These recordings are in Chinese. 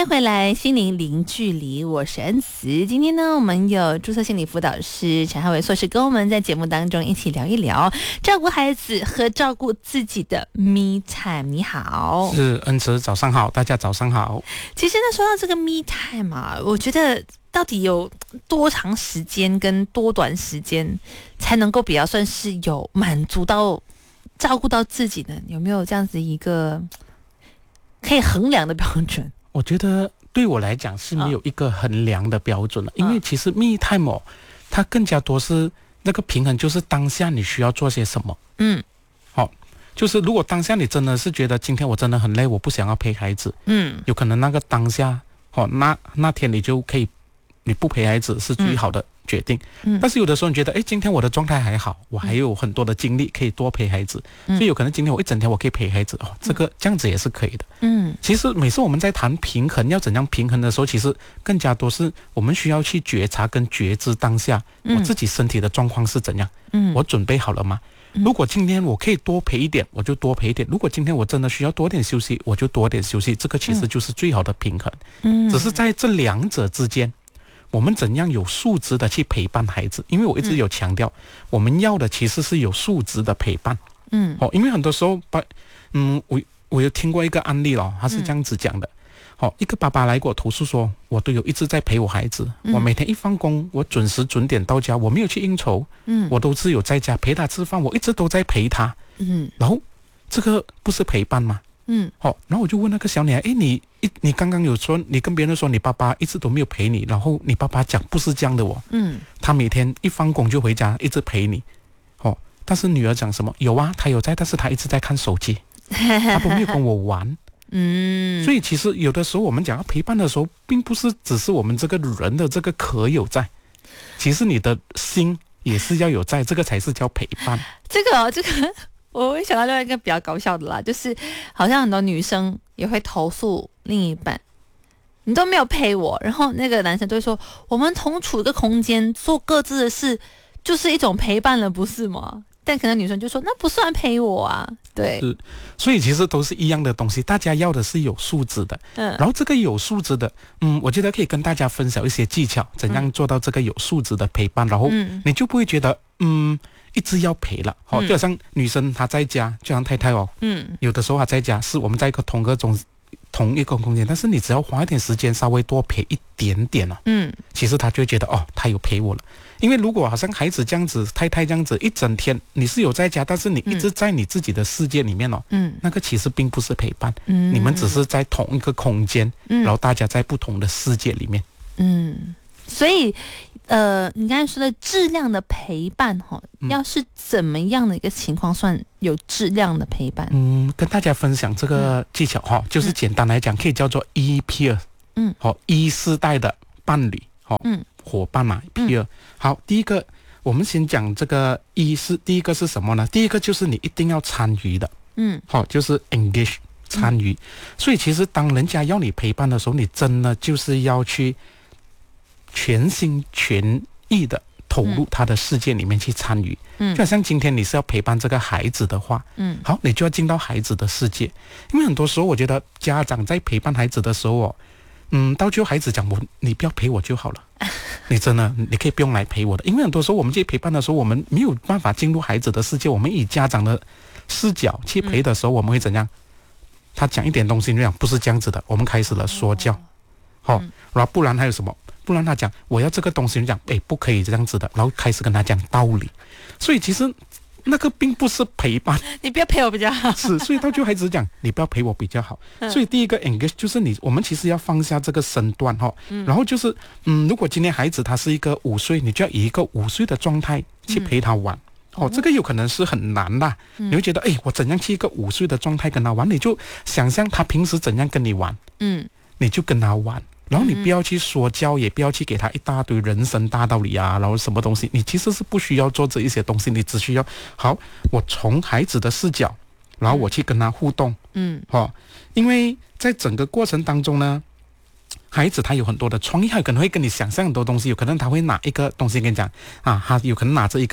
欢迎回来，心灵零距离，我是恩慈。今天呢，我们有注册心理辅导师陈汉伟硕士跟我们在节目当中一起聊一聊照顾孩子和照顾自己的 me time。你好， 是恩慈，早上好，大家早上好。 其实呢，说到这个 me time 啊，我觉得到底有多长时间跟多短时间才能够比较算是有满足到照顾到自己呢？有没有这样子一个可以衡量的标准？ 我觉得对我来讲是没有一个衡量的标准的，因为其实 me time 它更加多是那个平衡，就是当下你需要做些什么。就是如果当下你真的是觉得今天我真的很累，我不想要陪孩子，有可能那个当下那天你就可以，你不陪孩子是最好的决定。但是有的时候你觉得，今天我的状态还好，我还有很多的精力可以多陪孩子，所以有可能今天我一整天我可以陪孩子，这样子也是可以的。其实每次我们在谈平衡，要怎样平衡的时候，其实更加多是我们需要去觉察跟觉知当下我自己身体的状况是怎样，我准备好了吗？如果今天我可以多陪一点，我就多陪一点；如果今天我真的需要多点休息，我就多点休息。这个其实就是最好的平衡。只是在这两者之间，我们怎样有素质的去陪伴孩子？因为我一直有强调，我们要的其实是有素质的陪伴。因为很多时候我有听过一个案例他是这样子讲的。一个爸爸来给我投诉说，我都有一直在陪我孩子，我每天一放工，我准时准点到家，我没有去应酬，我都是有在家陪他吃饭，我一直都在陪他，然后这个不是陪伴吗？然后我就问那个小女孩，你刚刚有说，你跟别人说你爸爸一直都没有陪你，然后你爸爸讲不是这样的他每天一放工就回家，一直陪你，但是女儿讲什么？有啊，他有在，但是他一直在看手机，他都没有跟我玩。所以其实有的时候我们讲要陪伴的时候，并不是只是我们这个人的这个壳有在，其实你的心也是要有在，这个才是叫陪伴。这个我会想到另外一个比较搞笑的啦，就是好像很多女生也会投诉另一半，你都没有陪我，然后那个男生就会说，我们同处一个空间做各自的事，就是一种陪伴了，不是吗？但可能女生就说那不算陪我啊，对， 所以其实都是一样的东西，大家要的是有素质的。然后这个有素质的，我觉得可以跟大家分享一些技巧，怎样做到这个有素质的陪伴，然后你就不会觉得一直要陪了。就好像女生她在家，就像太太有的时候她在家是我们在同一个空间，但是你只要花一点时间稍微多陪一点点其实她就会觉得她有陪我了。因为如果好像孩子这样子，太太这样子一整天，你是有在家，但是你一直在你自己的世界里面那个其实并不是陪伴，你们只是在同一个空间，然后大家在不同的世界里面。 所以你刚才说的质量的陪伴要是怎么样的一个情况算有质量的陪伴？ 跟大家分享这个技巧就是简单来讲可以叫做 E-peer，E 世代的伴侣伙伴嘛 peer。好，第一个我们先讲这个第一个是什么呢？第一个就是你一定要参与的，就是 engage 参与。所以其实当人家要你陪伴的时候，你真的就是要去全心全意的投入他的世界里面去参与。就好像今天你是要陪伴这个孩子的话，好，你就要进到孩子的世界。因为很多时候我觉得家长在陪伴孩子的时候到最后孩子讲你不要陪我就好了，你真的你可以不用来陪我的。因为很多时候我们去陪伴的时候，我们没有办法进入孩子的世界，我们以家长的视角去陪的时候，我们会怎样？他讲一点东西你就讲不是这样子的，我们开始了说教，然后不然还有什么？不然他讲我要这个东西，你讲不可以这样子的，然后开始跟他讲道理。所以其实那个并不是陪伴， 你不要陪我比较好。 是，所以到最后孩子讲你不要陪我比较好。所以第一个 engage 就是我们其实要放下这个身段然后就是如果今天孩子他是一个5岁，你就要以一个5岁的状态去陪他玩。这个有可能是很难的，你会觉得我怎样去一个5岁的状态跟他玩？你就想象他平时怎样跟你玩，你就跟他玩。然后你不要去说教，也不要去给他一大堆人生大道理然后什么东西，你其实是不需要做这一些东西，你只需要我从孩子的视角，然后我去跟他互动，因为在整个过程当中呢，孩子他有很多的创意，他有可能会跟你想象很多东西，有可能他会拿一个东西跟你讲他有可能拿着一个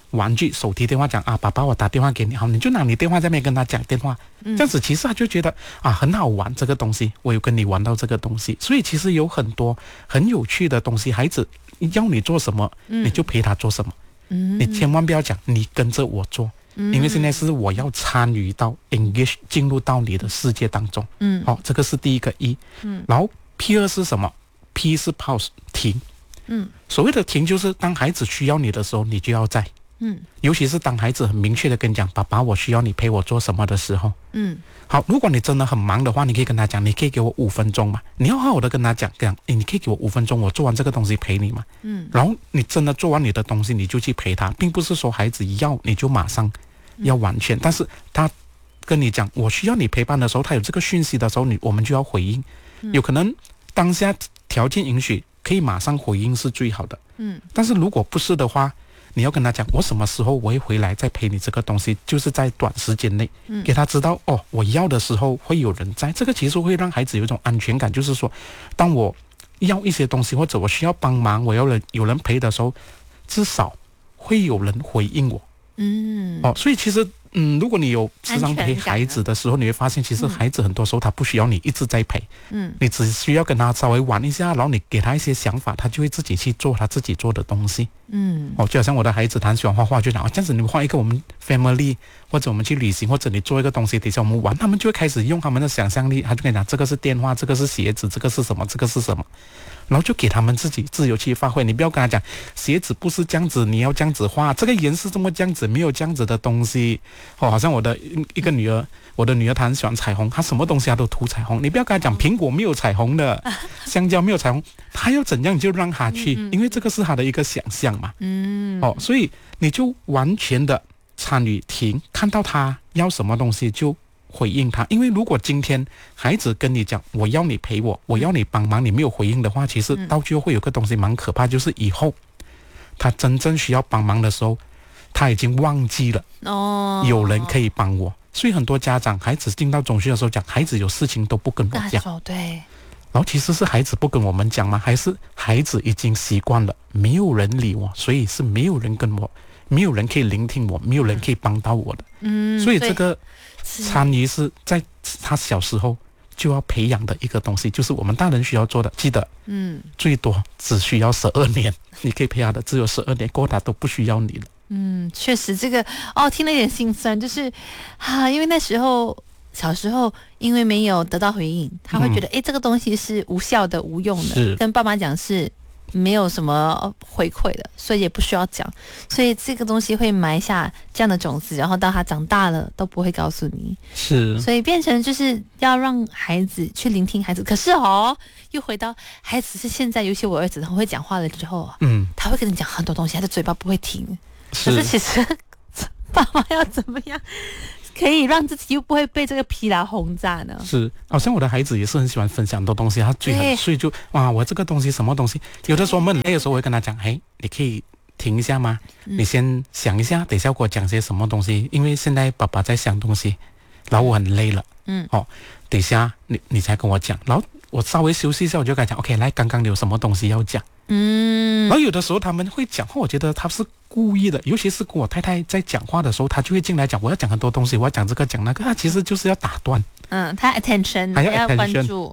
玩具手提电话讲啊，爸爸我打电话给你，好，你就拿你电话在那边跟他讲电话，这样子其实他就觉得啊很好玩这个东西，我有跟你玩到这个东西，所以其实有很多很有趣的东西，孩子要你做什么，你就陪他做什么，你千万不要讲你跟着我做。因为现在是我要参与到 engage 进入到你的世界当中，好，这个是第一个 E，然后 P2 是什么 ？P 是 pause 停，所谓的停就是当孩子需要你的时候，你就要在，尤其是当孩子很明确的跟你讲，爸爸我需要你陪我做什么的时候，好，如果你真的很忙的话，你可以跟他讲，你可以给我5分钟嘛，你要好好的跟他讲，你可以给我5分钟，我做完这个东西陪你嘛，然后你真的做完你的东西，你就去陪他，并不是说孩子要你就马上。要完全，但是他跟你讲我需要你陪伴的时候，他有这个讯息的时候，我们就要回应。有可能当下条件允许，可以马上回应是最好的。但是如果不是的话，你要跟他讲，我什么时候我会回来再陪你这个东西，就是在短时间内，给他知道哦，我要的时候会有人在。这个其实会让孩子有一种安全感，就是说，当我要一些东西或者我需要帮忙，我要有人陪的时候，至少会有人回应我。所以其实如果你有时常陪孩子的时候，你会发现其实孩子很多时候他不需要你一直在陪，你只需要跟他稍微玩一下，然后你给他一些想法，他就会自己去做他自己做的东西。就好像我的孩子他很喜欢画画，就讲这样子你们画一个我们 family， 或者我们去旅行，或者你做一个东西等一下我们玩，他们就会开始用他们的想象力，他就跟你讲这个是电话，这个是鞋子，这个是什么，这个是什么，然后就给他们自己自由去发挥。你不要跟他讲鞋子不是这样子，你要这样子画，这个颜色这么这样子，没有这样子的东西。好像我的一个女儿，我的女儿她很喜欢彩虹，她什么东西她都涂彩虹。你不要跟她讲苹果没有彩虹的，香蕉没有彩虹，她要怎样就让她去，因为这个是她的一个想象嘛。所以你就完全的参与停，看到她要什么东西就回应他。因为如果今天孩子跟你讲我要你陪我，我要你帮忙，你没有回应的话，其实到最后会有个东西蛮可怕，就是以后他真正需要帮忙的时候，他已经忘记了有人可以帮我。所以很多家长孩子进到中学的时候讲，孩子有事情都不跟我讲， 对， 然后其实是孩子不跟我们讲吗？还是孩子已经习惯了没有人理我，所以是没有人跟我，没有人可以聆听我，没有人可以帮到我的。所以这个参与是在他小时候就要培养的一个东西，就是我们大人需要做的。记得最多只需要12年，你可以培养的只有12年，过后他都不需要你了。 确实这个听了有点心酸，就是因为那时候小时候因为没有得到回应，他会觉得这个东西是无效的无用的，跟爸妈讲是没有什么回馈的，所以也不需要讲，所以这个东西会埋下这样的种子，然后到他长大了都不会告诉你， 是， 所以变成就是要让孩子去聆听孩子。可是又回到孩子是现在，尤其我儿子很会讲话了之后他会跟你讲很多东西，他的嘴巴不会停。可是其实爸妈要怎么样可以让自己又不会被这个疲劳轰炸呢？是， 好像我的孩子也是很喜欢分享很多东西，他嘴很碎，就我这个东西什么东西，有的时候我们累的时候我会跟他讲，你可以停一下吗？你先想一下，等一下给我讲些什么东西，因为现在爸爸在想东西，然后我很累了，等一下你才跟我讲，然后我稍微休息一下，我就跟他讲 OK， 来，刚刚你有什么东西要讲？然后有的时候他们会讲话，我觉得他是故意的，尤其是跟我太太在讲话的时候，他就会进来讲，我要讲很多东西，我要讲这个讲那个，他其实就是要打断。 他 attention， 还要关注。